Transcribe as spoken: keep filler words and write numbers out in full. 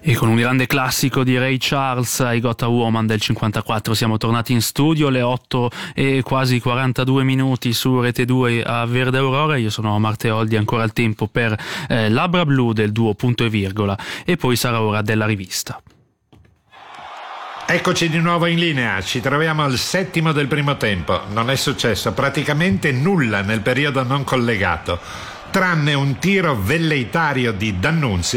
E con un grande classico di Ray Charles, I Got a Woman del cinquantaquattro, siamo tornati in studio, le otto e quasi quarantadue minuti su Rete due a Verde Aurora. Io sono Marteoldi, ancora il tempo per eh, Labbra Blu del duo Punto e Virgola, e poi sarà ora della rivista. Eccoci di nuovo in linea, ci troviamo al settimo del primo tempo. Non è successo praticamente nulla nel periodo non collegato, tranne un tiro velleitario di D'Annunzio